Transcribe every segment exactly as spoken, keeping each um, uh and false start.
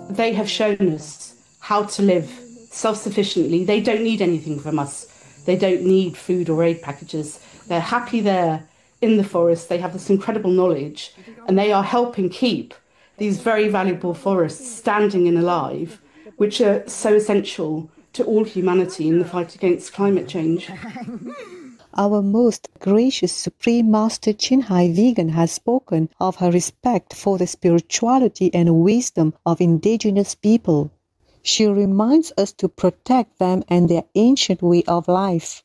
they have shown us how to live self-sufficiently. They don't need anything from us. They don't need food or aid packages. They're happy there in the forest. They have this incredible knowledge, and they are helping keep these very valuable forests standing and alive, which are so essential to all humanity in the fight against climate change. Our most gracious Supreme Master Chinhai Vegan has spoken of her respect for the spirituality and wisdom of indigenous people. She reminds us to protect them and their ancient way of life.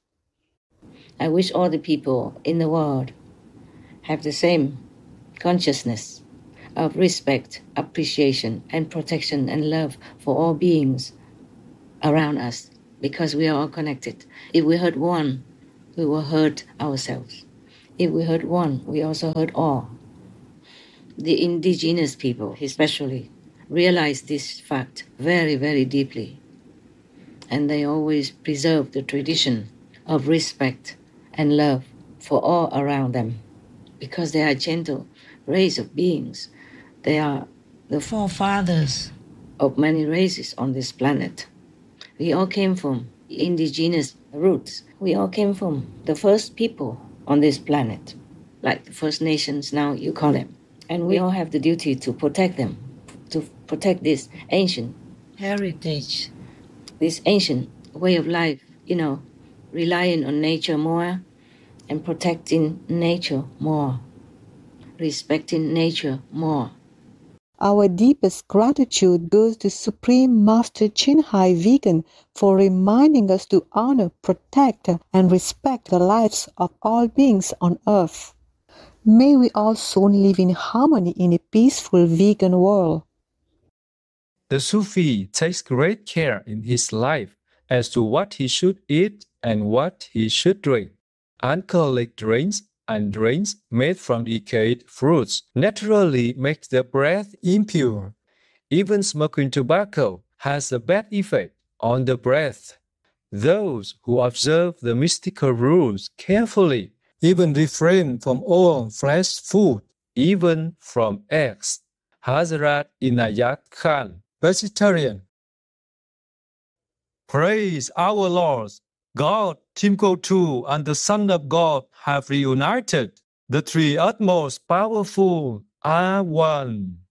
I wish all the people in the world have the same consciousness of respect, appreciation, and protection and love for all beings around us, because we are all connected. If we hurt one, we will hurt ourselves. If we hurt one, we also hurt all. The indigenous people, especially, realize this fact very, very deeply. And they always preserve the tradition of respect and love for all around them, because they are gentle race of beings. They are the forefathers of many races on this planet. We all came from indigenous roots. We all came from the first people on this planet, like the First Nations now you call them. And we all have the duty to protect them, to protect this ancient heritage, this ancient way of life, you know, relying on nature more and protecting nature more, respecting nature more. Our deepest gratitude goes to Supreme Master Chinhai Vegan for reminding us to honor, protect, and respect the lives of all beings on earth. May we all soon live in harmony in a peaceful vegan world. The Sufi takes great care in his life as to what he should eat and what he should drink. Alcoholic drinks and drinks made from decayed fruits naturally make the breath impure. Even smoking tobacco has a bad effect on the breath. Those who observe the mystical rules carefully even refrain from all fresh food, even from eggs. Hazrat Inayat Khan, vegetarian. Praise our Lord! God, Timko and the Son of God have reunited. The three utmost powerful are one.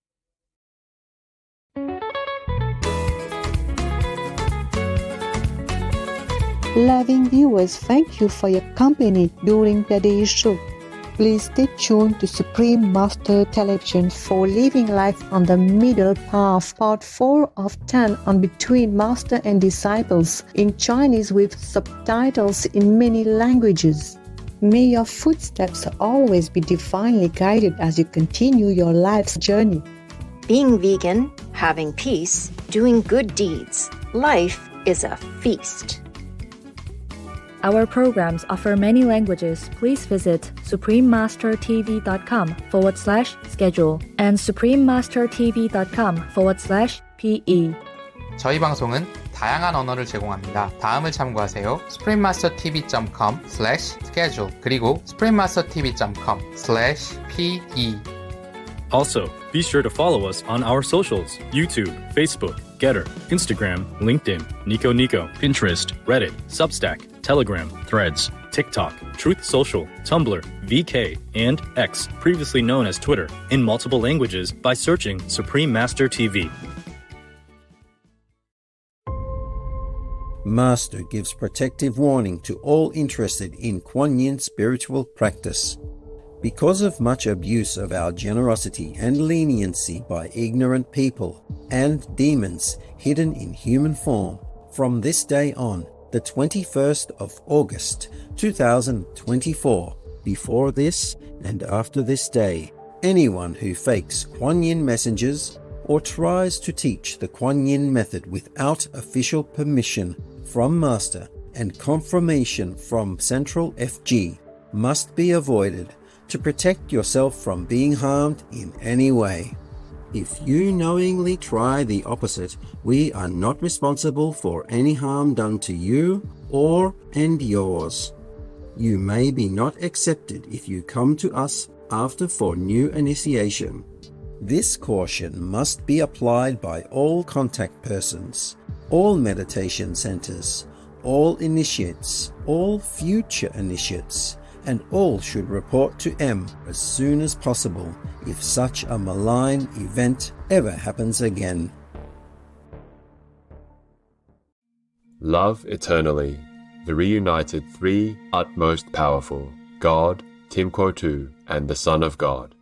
Loving viewers, thank you for your company during today's show. Please stay tuned to Supreme Master Television for Living Life on the Middle Path, Part four of ten on Between Master and Disciples in Chinese with subtitles in many languages. May your footsteps always be divinely guided as you continue your life's journey. Being vegan, having peace, doing good deeds. Life is a feast. Our programs offer many languages. Please visit suprememastertv.com forward slash schedule and suprememastertv.com forward slash pe. 저희 방송은 다양한 언어를 제공합니다. 다음을 참고하세요. suprememastertv.com slash schedule 그리고 suprememastertv.com slash pe. Also, be sure to follow us on our socials: YouTube, Facebook, Getter, Instagram, LinkedIn, Nico Nico, Pinterest, Reddit, Substack, Telegram, Threads, TikTok, Truth Social, Tumblr, V K, and X, previously known as Twitter, in multiple languages by searching Supreme Master T V. Master gives protective warning to all interested in Kuan Yin spiritual practice. Because of much abuse of our generosity and leniency by ignorant people and demons hidden in human form, from this day on, the twenty-first of August two thousand twenty-four, before this and after this day, anyone who fakes Kuan Yin messengers or tries to teach the Kuan Yin method without official permission from Master and confirmation from Central F G must be avoided to protect yourself from being harmed in any way. If you knowingly try the opposite, we are not responsible for any harm done to you or and yours. You may be not accepted if you come to us after for new initiation. This caution must be applied by all contact persons, all meditation centers, all initiates, all future initiates, and all should report to M as soon as possible if such a malign event ever happens again. Love eternally. The reunited three utmost powerful, God, Tim Kwo Tu, and the Son of God.